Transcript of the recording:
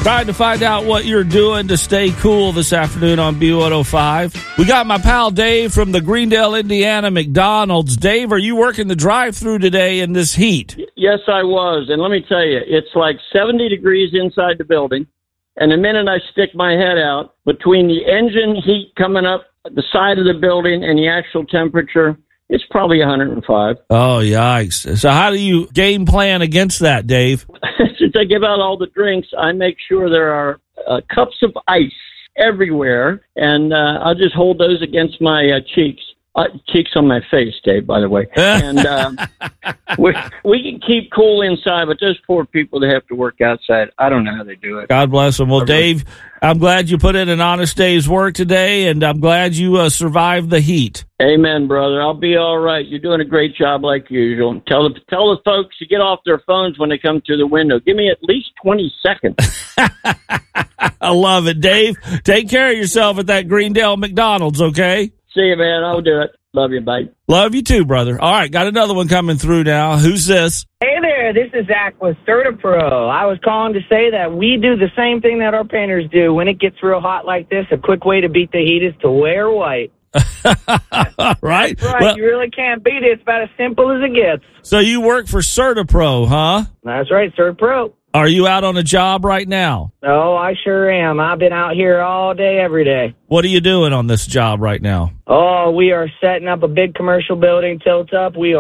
Trying to find out what you're doing to stay cool this afternoon on B105. We got my pal Dave from the Greendale, Indiana McDonald's. Dave, are you working the drive-thru today in this heat? Yes, I was. And let me tell you, it's like 70 degrees inside the building. And the minute I stick my head out, between the engine heat coming up the side of the building and the actual temperature, it's probably 105. Oh, yikes. So how do you game plan against that, Dave? Since I give out all the drinks, I make sure there are cups of ice everywhere, and I'll just hold those against my cheeks. Cheeks on my face, Dave, by the way. And we can keep cool inside, but those poor people that have to work outside, I don't know how they do it. God bless them. Well, Dave, I'm glad you put in an honest day's work today, and I'm glad you survived the heat. Amen, brother. I'll be all right. You're doing a great job like usual. Tell the folks to get off their phones when they come through the window. Give me at least 20 seconds. I love it, Dave. Take care of yourself at that Greendale McDonald's, okay? See you, man. I'll do it. Love you. Bye. Love you too, brother. All right, got another one coming through now. Who's this? Hey there, this is Zach with CertaPro. I was calling to say that we do the same thing that our painters do. When it gets real hot like this, a quick way to beat the heat is to wear white. Right? That's right. Well, You really can't beat it. It's about as simple as it gets. so you work for CertaPro, huh? That's right, CertaPro. Are you out on a job right now? Oh, I sure am. I've been out here all day, every day. What are you doing on this job right now? Oh, we are setting up a big commercial building, tilt up. We